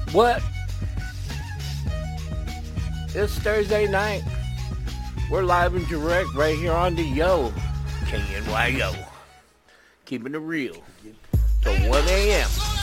What? It's Thursday night. We're live and direct right here on the Yo. KNYO. Keeping it real. Till 1 a.m.